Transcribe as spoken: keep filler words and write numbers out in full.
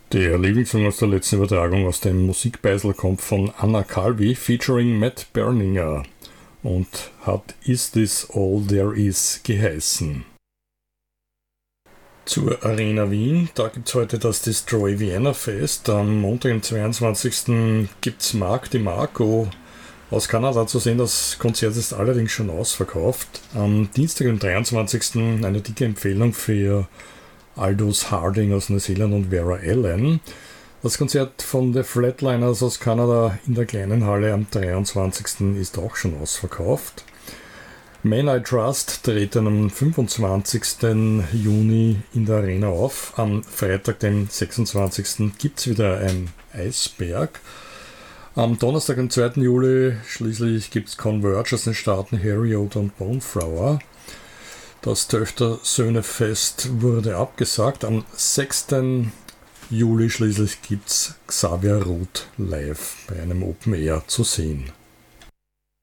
Der Lieblingssong aus der letzten Übertragung aus dem Musikbeisel kommt von Anna Calvi featuring Matt Berninger und hat Is This All There Is geheißen. Zur Arena Wien, da gibt es heute das Destroy Vienna Fest. Am Montag, dem zweiundzwanzigsten gibt es Mark DiMarco aus Kanada zu sehen. Das Konzert ist allerdings schon ausverkauft. Am Dienstag, dem dreiundzwanzigsten eine dicke Empfehlung für Aldous Harding aus Neuseeland und Vera Ellen. Das Konzert von The Flatliners aus Kanada in der kleinen Halle am dreiundzwanzigsten ist auch schon ausverkauft. Man I Trust treten am fünfundzwanzigsten Juni in der Arena auf. Am Freitag, dem sechsundzwanzigsten gibt es wieder ein Eisberg. Am Donnerstag, dem zweiten Juli schließlich gibt es Converge aus den Staaten Heriot und Boneflower. Das Töchter-Söhne-Fest wurde abgesagt. Am sechsten Juli schließlich gibt es Xavier Ruth live bei einem Open Air zu sehen.